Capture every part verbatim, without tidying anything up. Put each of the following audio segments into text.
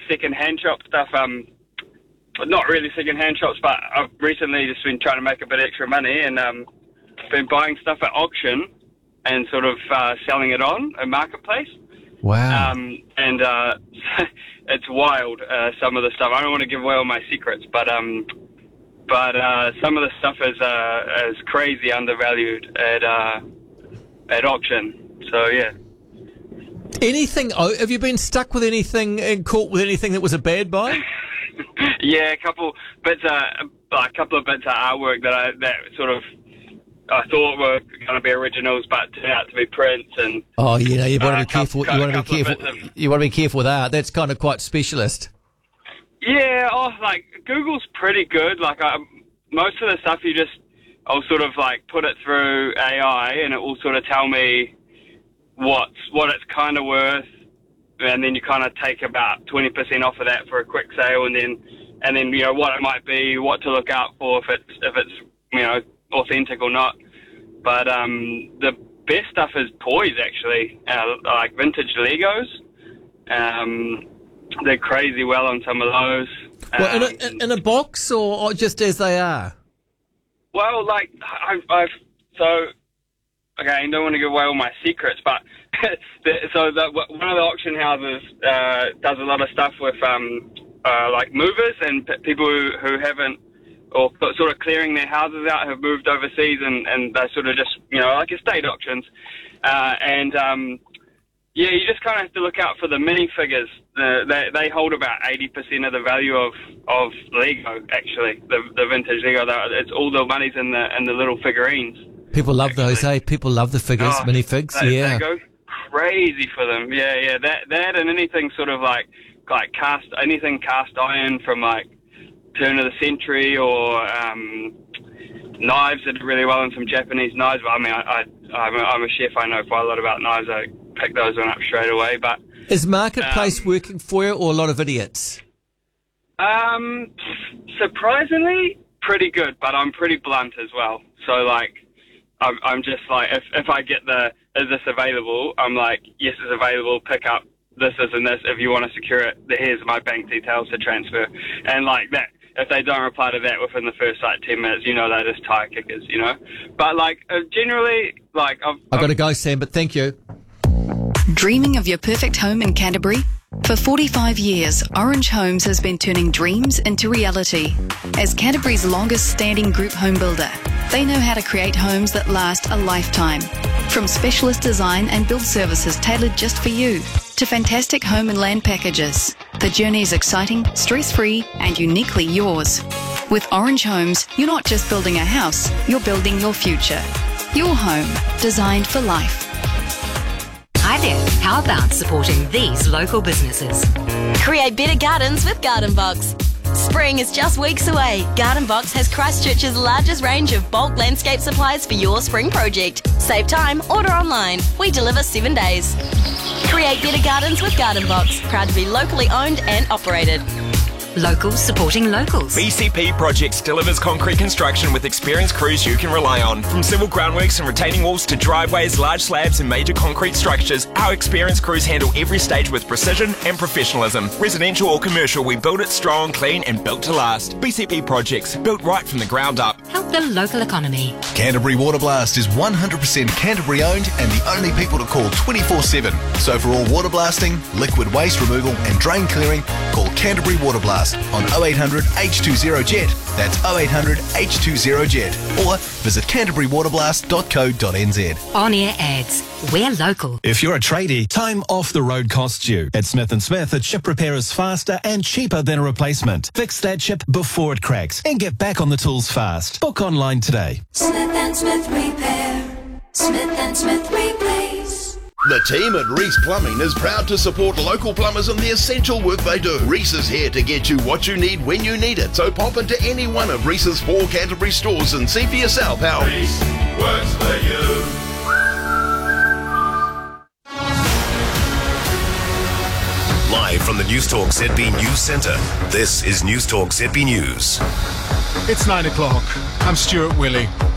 second-hand shop stuff. Um, not really second-hand shops, but I've recently just been trying to make a bit extra money and um, been buying stuff at auction and sort of uh, selling it on a marketplace. Wow. Um, and uh, it's wild, uh, some of the stuff. I don't want to give away all my secrets, but um, but uh, some of the stuff is uh, is crazy undervalued at uh, at auction. So, yeah. Anything, oh, have you been stuck with anything and caught with anything that was a bad buy? Yeah, a couple bits, uh, a couple of bits of artwork that I, that sort of I thought were going to be originals, but turned out to be prints. And oh, you know, you want to uh, be careful. couple, You want to be couple careful. of- You want to be careful with art. That's kind of quite specialist. Yeah, oh, like Google's pretty good. Like I, most of the stuff you just, I'll sort of like put it through A I, and it will sort of tell me what's what it's kind of worth, and then you kind of take about twenty percent off of that for a quick sale, and then and then you know what it might be, what to look out for if it's if it's you know authentic or not. But um, the best stuff is toys, actually, uh, like vintage Legos. Um, they're crazy well on some of those. Well, in Um, a, in a box or, or just as they are? Well, like I've, I've so okay, I don't want to give away all my secrets, but the, so the, one of the auction houses uh, does a lot of stuff with um, uh, like movers and p- people who, who haven't or sort of clearing their houses out, have moved overseas, and, and they're sort of just, you know, like estate auctions. Uh, and, um, yeah, you just kind of have to look out for the minifigures. Uh, they, they hold about eighty percent of the value of, of Lego, actually, the, the vintage Lego. It's all the money's in the, in the little figurines. People love actually. those, eh? People love the figures, Oh, minifigs, they, yeah. They go crazy for them. Yeah, yeah. That, that and anything sort of like, like cast, anything cast iron from like, turn of the century, or um, knives that do really well, and some Japanese knives. But I mean, I, I, I'm, a, I'm a chef. I know quite a lot about knives. I pick those one up straight away. But Is Marketplace um, working for you, or a lot of idiots? um, surprisingly, pretty good. But I'm pretty blunt as well. So like, I'm, I'm just like, if if I get the is this available? I'm like, yes, it's available. Pick up this, this, and this. If you want to secure it, here's my bank details to transfer, and like that. If they don't reply to that within the first, like, ten minutes, you know they're just tire kickers, you know? But, like, uh, generally, like... I've, I've got to go, Sam, but thank you. Dreaming of your perfect home in Canterbury? For forty-five years, Orange Homes has been turning dreams into reality. As Canterbury's longest-standing group home builder, they know how to create homes that last a lifetime. From specialist design and build services tailored just for you, to fantastic home and land packages. The journey is exciting, stress-free, and uniquely yours. With Orange Homes, you're not just building a house, you're building your future. Your home, designed for life. Hi there, how about supporting these local businesses? Create better gardens with Garden Box. Spring is just weeks away. Garden Box has Christchurch's largest range of bulk landscape supplies for your spring project. Save time, order online. We deliver seven days. Create better gardens with Garden Box. Proud to be locally owned and operated. Locals supporting locals. B C P Projects delivers concrete construction with experienced crews you can rely on. From civil groundworks and retaining walls to driveways, large slabs and major concrete structures, our experienced crews handle every stage with precision and professionalism. Residential or commercial, we build it strong, clean and built to last. B C P Projects, built right from the ground up. Help the local economy. Canterbury Water Blast is one hundred percent Canterbury owned and the only people to call twenty-four seven. So for all water blasting, liquid waste removal and drain clearing, call Canterbury Water Blast on oh eight hundred H two zero J E T. That's oh eight hundred H two zero J E T. Or visit canterbury water blast dot co dot n z. On-air ads. We're local. If you're a tradie, time off the road costs you. At Smith and Smith, a chip repair is faster and cheaper than a replacement. Fix that chip before it cracks and get back on the tools fast. Book online today. Smith and Smith Repair. Smith and Smith Replace. The team at Reese Plumbing is proud to support local plumbers in the essential work they do. Reese is here to get you what you need when you need it. So pop into any one of Reese's four Canterbury stores and see for yourself how Reese works for you. Live from the Newstalk Z B News Centre, this is Newstalk Z B News. It's nine o'clock. I'm Stuart Willey.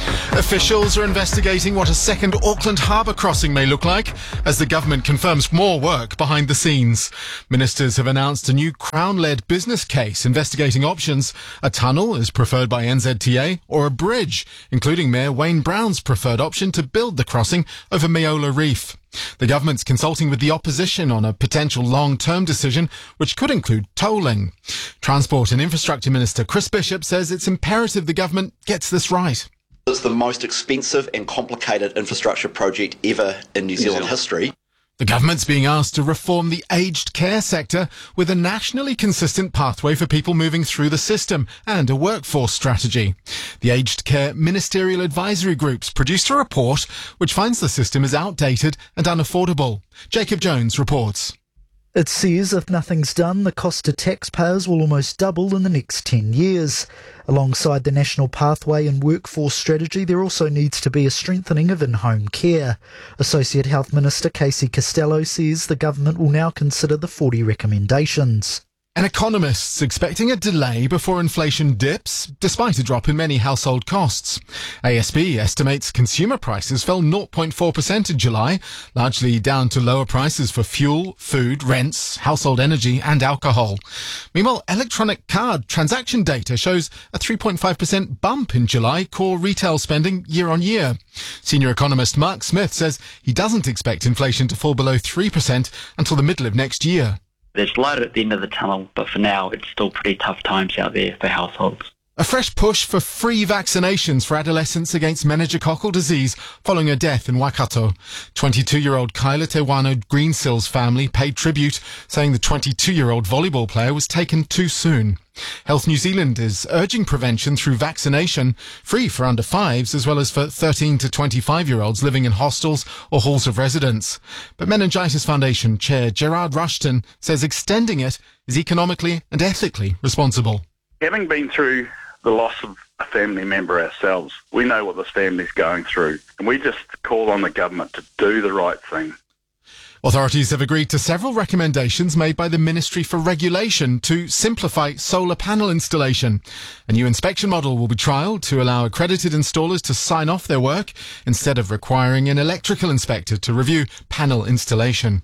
Officials are investigating what a second Auckland Harbour crossing may look like as the government confirms more work behind the scenes. Ministers have announced a new Crown-led business case investigating options. A tunnel is preferred by N Z T A or a bridge, including Mayor Wayne Brown's preferred option to build the crossing over Meola Reef. The government's consulting with the opposition on a potential long-term decision, which could include tolling. Transport and Infrastructure Minister Chris Bishop says it's imperative the government gets this right. It's the most expensive and complicated infrastructure project ever in New Zealand history. The government's being asked to reform the aged care sector with a nationally consistent pathway for people moving through the system and a workforce strategy. The Aged Care Ministerial Advisory Groups produced a report which finds the system is outdated and unaffordable. Jacob Jones reports. It says if nothing's done, the cost to taxpayers will almost double in the next ten years. Alongside the National Pathway and Workforce Strategy, there also needs to be a strengthening of in-home care. Associate Health Minister Casey Costello says the government will now consider the forty recommendations. And economists expecting a delay before inflation dips, despite a drop in many household costs. A S B estimates consumer prices fell zero point four percent in July, largely down to lower prices for fuel, food, rents, household energy and alcohol. Meanwhile, electronic card transaction data shows a three point five percent bump in July core retail spending year on year. Senior economist Mark Smith says he doesn't expect inflation to fall below three percent until the middle of next year. There's light at the end of the tunnel, but for now it's still pretty tough times out there for households. A fresh push for free vaccinations for adolescents against meningococcal disease following a death in Waikato. twenty-two-year-old Kyla Tewano Greensil's family paid tribute, saying the twenty-two-year-old volleyball player was taken too soon. Health New Zealand is urging prevention through vaccination, free for under fives as well as for thirteen to twenty-five-year-olds living in hostels or halls of residence. But Meningitis Foundation Chair Gerard Rushton says extending it is economically and ethically responsible. Having been through the loss of a family member ourselves, we know what this family's going through, and we just call on the government to do the right thing. Authorities have agreed to several recommendations made by the Ministry for Regulation to simplify solar panel installation. A new inspection model will be trialled to allow accredited installers to sign off their work instead of requiring an electrical inspector to review panel installation.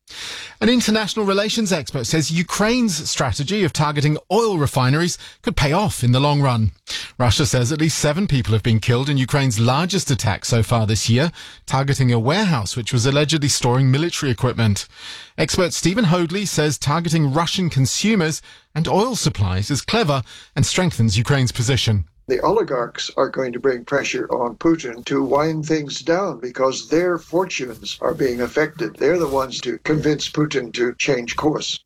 An international relations expert says Ukraine's strategy of targeting oil refineries could pay off in the long run. Russia says at least seven people have been killed in Ukraine's largest attack so far this year, targeting a warehouse which was allegedly storing military equipment. Expert Stephen Hoadley says targeting Russian consumers and oil supplies is clever and strengthens Ukraine's position. The oligarchs are going to bring pressure on Putin to wind things down because their fortunes are being affected. They're the ones to convince Putin to change course.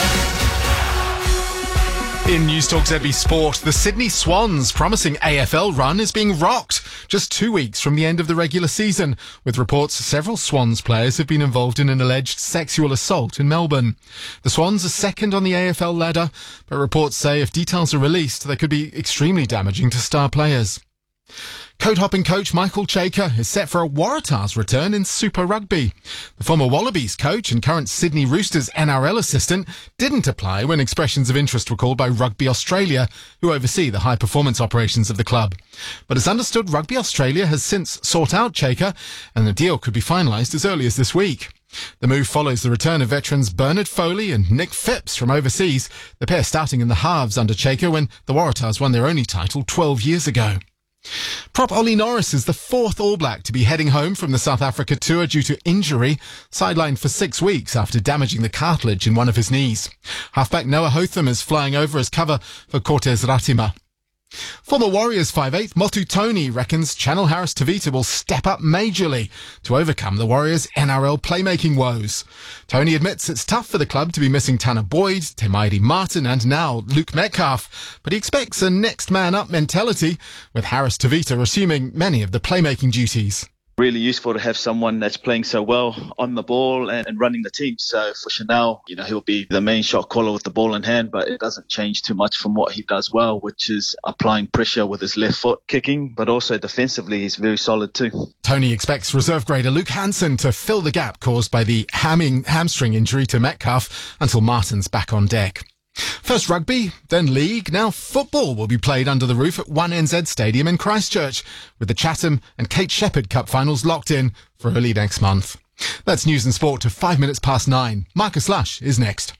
In News Talk Z B Sport, the Sydney Swans' promising A F L run is being rocked just two weeks from the end of the regular season, with reports several Swans players have been involved in an alleged sexual assault in Melbourne. The Swans are second on the A F L ladder, but reports say if details are released, they could be extremely damaging to star players. Coat-hopping coach Michael Chaker is set for a Waratahs return in Super Rugby. The former Wallabies coach and current Sydney Roosters N R L assistant didn't apply when expressions of interest were called by Rugby Australia, who oversee the high-performance operations of the club. But as understood, Rugby Australia has since sought out Chaker, and the deal could be finalised as early as this week. The move follows the return of veterans Bernard Foley and Nick Phipps from overseas, the pair starting in the halves under Chaker when the Waratahs won their only title twelve years ago. Prop Ollie Norris is the fourth All Black to be heading home from the South Africa tour due to injury, sidelined for six weeks after damaging the cartilage in one of his knees. Halfback Noah Hotham is flying over as cover for Cortez Ratima. Former Warriors five eighth Motu Tony reckons Channel Harris Tavita will step up majorly to overcome the Warriors' N R L playmaking woes. Tony admits it's tough for the club to be missing Tanner Boyd, Temairi Martin and now Luke Metcalf, but he expects a next man up mentality, with Harris Tavita assuming many of the playmaking duties. Really useful to have someone that's playing so well on the ball and, and running the team. So for Chanel, you know, he'll be the main shot caller with the ball in hand, but it doesn't change too much from what he does well, which is applying pressure with his left foot kicking, but also defensively he's very solid too. Tony expects reserve grader Luke Hansen to fill the gap caused by the hamming, hamstring injury to Metcalf until Martin's back on deck. First rugby, then league, now football will be played under the roof at one N Z Stadium in Christchurch, with the Chatham and Kate Shepherd Cup finals locked in for early next month. That's news and sport to five minutes past nine. Marcus Lush is next.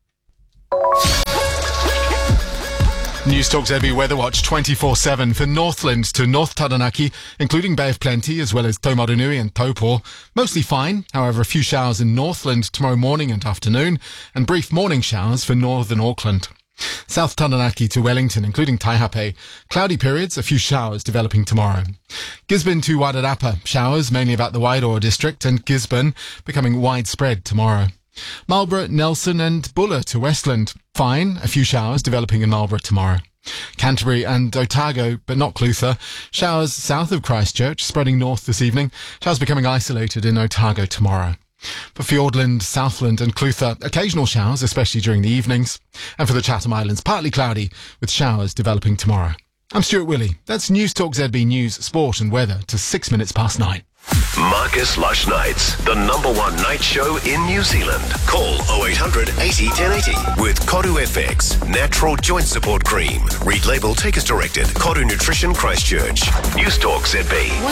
News Talk Z B Weather Watch twenty-four seven for Northland to North Taranaki, including Bay of Plenty as well as Taumarunui and Taupo. Mostly fine, however a few showers in Northland tomorrow morning and afternoon, and brief morning showers for northern Auckland. South Taranaki to Wellington, including Taihape. Cloudy periods, a few showers developing tomorrow. Gisborne to Wairarapa, showers mainly about the Wairoa district, and Gisborne becoming widespread tomorrow. Marlborough, Nelson and Buller to Westland. Fine, a few showers developing in Marlborough tomorrow. Canterbury and Otago, but not Clutha. Showers south of Christchurch, spreading north this evening. Showers becoming isolated in Otago tomorrow. For Fiordland, Southland and Clutha, occasional showers, especially during the evenings. And for the Chatham Islands, partly cloudy, with showers developing tomorrow. I'm Stuart Willey. That's News Talk Z B News, Sport and Weather to six minutes past nine. Marcus Lush Nights, the number one night show in New Zealand. Call oh eight hundred eighty ten eighty with Koru F X, natural joint support cream. Read label, take as directed. Koru Nutrition Christchurch. News Talk Z B.